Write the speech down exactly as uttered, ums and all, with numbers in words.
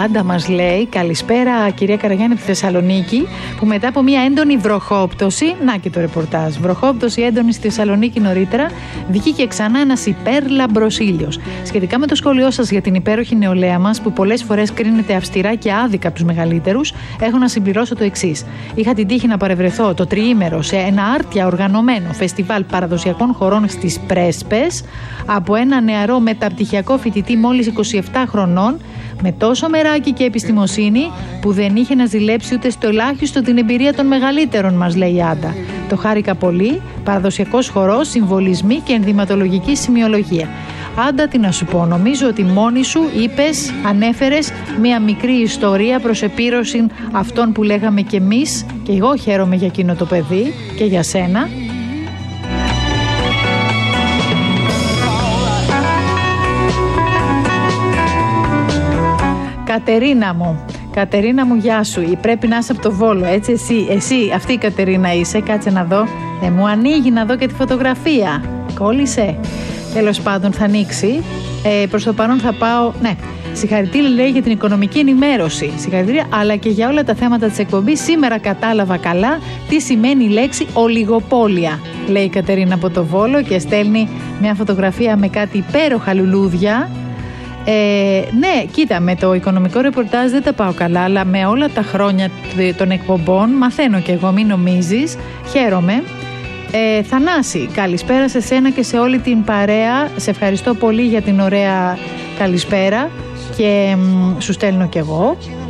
Άντα μας λέει, καλησπέρα κυρία Καραγιάννη από τη Θεσσαλονίκη, που μετά από μια έντονη βροχόπτωση, να και το ρεπορτάζ, βροχόπτωση έντονη στη Θεσσαλονίκη νωρίτερα, βγήκε ξανά ένας υπέρλαμπρος ήλιος. Σχετικά με το σχόλιο σας για την υπέροχη νεολαία μας, που πολλές φορές κρίνεται αυστηρά και άδικα από τους μεγαλύτερους, έχω να συμπληρώσω το εξής. Είχα την τύχη να παρευρεθώ το τριήμερο σε ένα άρτια οργανωμένο φεστιβάλ παραδοσιακών χωρών στις Πρέσπες από ένα νεαρό μεταπτυχιακό φοιτητή μόλις είκοσι επτά χρονών, με τόσο μεράκι και επιστημοσύνη που δεν είχε να ζηλέψει ούτε στο ελάχιστο την εμπειρία των μεγαλύτερων, μας λέει η Άντα. Το χάρηκα πολύ, παραδοσιακός χορός, συμβολισμοί και ενδυματολογική σημειολογία. Άντα, τι να σου πω, νομίζω ότι μόνη σου είπες, ανέφερες μια μικρή ιστορία προς επίρρωση αυτών που λέγαμε κι εμείς, και εγώ χαίρομαι για εκείνο το παιδί και για σένα. Κατερίνα μου, Κατερίνα μου, γεια σου. Πρέπει να είσαι από το Βόλο, έτσι, εσύ, εσύ, αυτή η Κατερίνα είσαι. Κάτσε να δω. Δεν μου ανοίγει να δω και τη φωτογραφία. Κόλλησε. Τέλος πάντων, θα ανοίξει. Ε, προς το παρόν θα πάω. Ναι. Συγχαρητήρια, λέει, για την οικονομική ενημέρωση. Συγχαρητήρια, αλλά και για όλα τα θέματα της εκπομπής. Σήμερα κατάλαβα καλά τι σημαίνει η λέξη ολιγοπόλια, λέει η Κατερίνα από το Βόλο και στέλνει μια φωτογραφία με κάτι υπέροχα λουλούδια. Ε, ναι, κοίτα, με το οικονομικό ρεπορτάζ δεν τα πάω καλά, αλλά με όλα τα χρόνια των εκπομπών μαθαίνω κι εγώ, μην νομίζεις. Χαίρομαι. Ε, Θανάση, καλησπέρα σε σένα και σε όλη την παρέα. Σε ευχαριστώ πολύ για την ωραία καλησπέρα και μ, σου στέλνω κι εγώ.